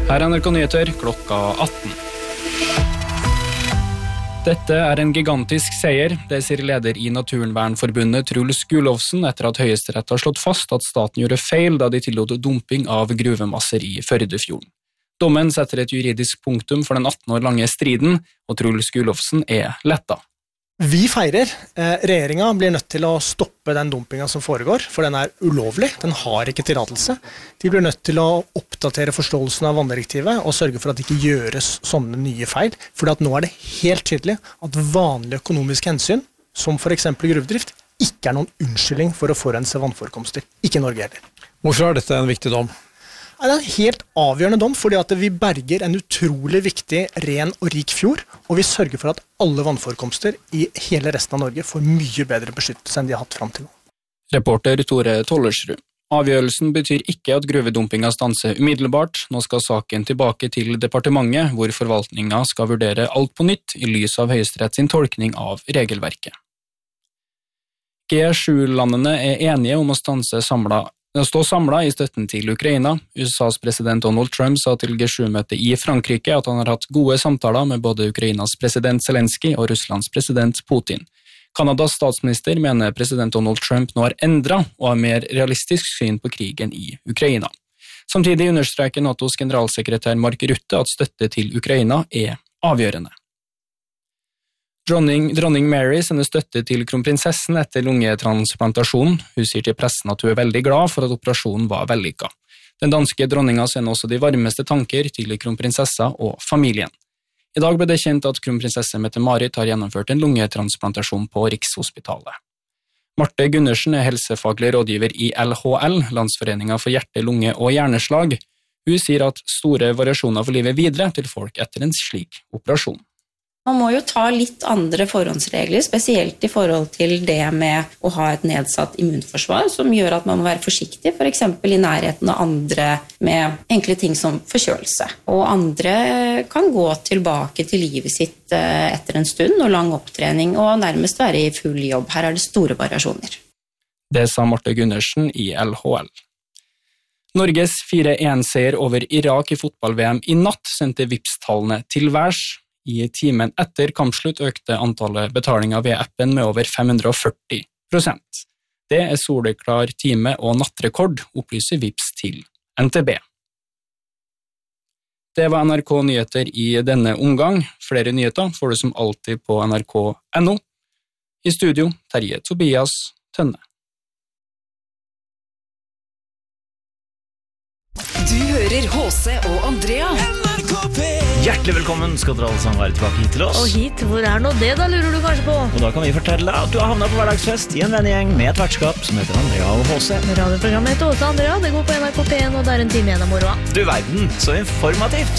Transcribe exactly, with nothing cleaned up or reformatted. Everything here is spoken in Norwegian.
Her er N R K Nyheter klokka atten. Dette er en gigantisk seier, det sier leder i Naturvernforbundet Truls Gulowsen etter at Høyesterett har slått fast at staten gjorde feil da de tillot dumping av gruvemasser i Førdefjorden. Dommen setter et juridisk punktum for den atten år lange striden, og Truls Gulowsen er letta. Vi feirer. Regjeringen blir nødt til å stoppe den dumpingen som foregår, for den er ulovlig, den har ikke tillatelse. De blir nødt til å oppdatere forståelsen av vanndirektivet og sørge for at det ikke gjøres sånne nye feil, for nå er det helt tydelig at vanlige økonomiske hensyn, som for eksempel gruvedrift, ikke er noen unnskyldning for å forurense vannforekomster. Ikke Norge heller. Hvorfor er dette en viktig dom? Det er en helt avgjørende dom, fordi at vi berger en utrolig viktig, ren og rik fjord, og vi sørger for at alle vannforekomster i hele resten av Norge får mye bedre beskyttelse enn de har hatt frem til nå. Reporter Tore Tollersrud. Avgjørelsen betyr ikke at gruvedumpinga stanser umiddelbart. Nå skal saken tilbake til departementet, hvor forvaltninga skal vurdere alt på nytt i lys av Høyesterett sin tolkning av regelverket. G sju-landene er enige om å stanse samlet Å stå samlet i støtten til Ukraina. U S A's president Donald Trump sa til G sju-møtet i Frankrike at han har hatt gode samtaler med både Ukrainas president Zelensky og Russlands president Putin. Kanadas statsminister mener president Donald Trump nå har endret og har mer realistisk syn på krigen i Ukraina. Samtidig understreker NATOs generalsekretær Mark Rutte at støtte til Ukraina er avgjørende. Dronning, dronning Mary sender støtte til kronprinsessen etter lungetransplantasjon. Hun sier til pressen at hun er veldig glad for at operasjonen var vellykket. Den danske dronninga sender også de varmeste tanker til kronprinsessa og familien. I dag ble det kjent at kronprinsesse Mette-Marit har gjennomført en lungetransplantasjon på Rikshospitalet. Marte Gundersen er helsefaglig rådgiver i L H L, Landsforeningen for hjerte, lunge og hjerneslag. Hun sier at store variasjoner for livet videre til folk etter en slik operasjon. Man må jo ta litt andre forhåndsregler, spesielt i forhold til det med å ha et nedsatt immunforsvar, som gjør at man må være forsiktig, for eksempel i nærheten av andre med enkle ting som forkjølelse. Og andre kan gå tilbake til livet sitt etter en stund og lang opptrening, og nærmest være i full jobb. Her er det store variasjoner. Det sa Marte Gundersen i L H L. Norges fire en seier over Irak i fotball-V M i natt sendte Vipps-tallene til værs. I timen etter kampslutt økte antallet betalinger via appen med over fem hundre og førti prosent. Det er soleklar time- og nattrekord, opplyser Vipps til N T B. Det var N R K Nyheter i denne omgang. Flere nyheter får du som alltid på N R K punktum N O. I studio, Terje Tobias Tønne. Du hører H C og Andrea. Hjertelig velkommen skal dere alle sammen være tilbake hit til oss. Og hit, hvor er nå det da, lurer du kanskje på? Og da kan vi fortelle at du har havnet på hverdagsfest i en vennegjeng med et vertskap som heter Andrea og H C. Radioprogrammet heter H C Andrea, det går på N R K P en, og det er en time igjen av moroa. Du verden, så informativt!